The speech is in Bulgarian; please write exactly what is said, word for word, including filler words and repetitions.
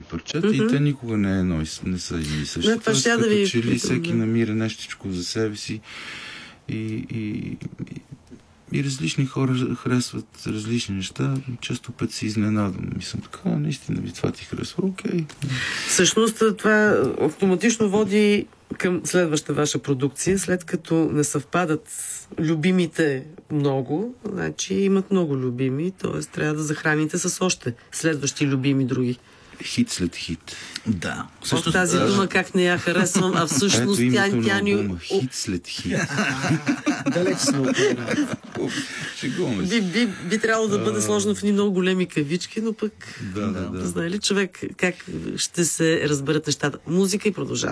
парчета mm-hmm. и те никога не, е едно, не са и същи. Не, това ще да ви... Че ли всеки намира нещичко за себе си и, и, и, и различни хора харесват различни неща. Често път се изненадвам. Мисля, така, наистина ви това ти харесва. Окей. Okay. Всъщност това автоматично води към следваща ваша продукция, след като не съвпадат любимите много, значи имат много любими, т.е. трябва да захраните с още следващи любими други. Хит след хит. Да. От тази да, дума как не я харесвам, а всъщност ето тя, тя ни... Хит след хит. Далеч сме от би, би, би трябвало да бъде сложено в едни много големи кавички, но пък да, да, да. знае ли човек как ще се разберат нещата? Музика и продължава.